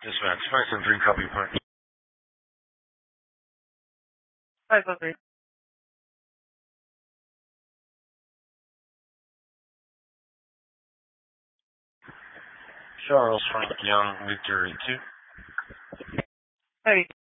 Dispatch, 573, copy point. 503. Charles Frank Young, Victory 2. Hey.